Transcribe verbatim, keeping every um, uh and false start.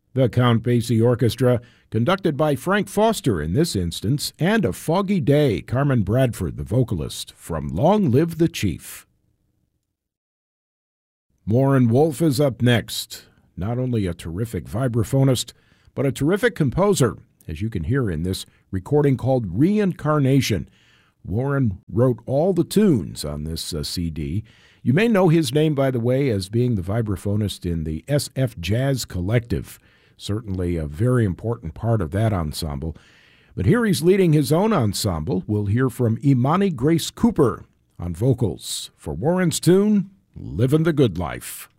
The Count Basie Orchestra, conducted by Frank Foster in this instance, and A Foggy Day, Carmen Bradford, the vocalist, from Long Live the Chief. Warren Wolf is up next. Not only a terrific vibraphonist, but a terrific composer, as you can hear in this recording called Reincarnation. Warren wrote all the tunes on this uh, C D. You may know his name, by the way, as being the vibraphonist in the S F Jazz Collective. Certainly a very important part of that ensemble. But here he's leading his own ensemble. We'll hear from Imani Grace Cooper on vocals for Warren's tune, Livin' the Good Life.